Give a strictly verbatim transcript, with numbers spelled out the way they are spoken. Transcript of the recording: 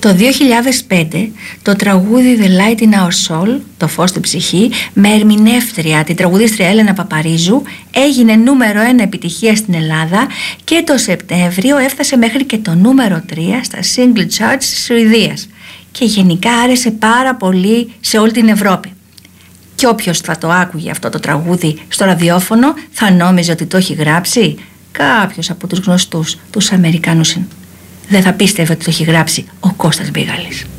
Το δύο χιλιάδες πέντε το τραγούδι The Light in Our Soul, το φως στην ψυχή, με ερμηνεύτρια την τραγουδίστρια Έλενα Παπαρίζου, έγινε νούμερο ένα επιτυχία στην Ελλάδα και το Σεπτέμβριο έφτασε μέχρι και το νούμερο τρία στα single charts της Σουηδίας και γενικά άρεσε πάρα πολύ σε όλη την Ευρώπη. Και όποιος θα το άκουγε αυτό το τραγούδι στο ραδιόφωνο θα νόμιζε ότι το έχει γράψει κάποιος από τους γνωστούς, τους Αμερικάνους. Δεν θα πίστευε ότι το έχει γράψει ο Κώστας Μπίγαλης.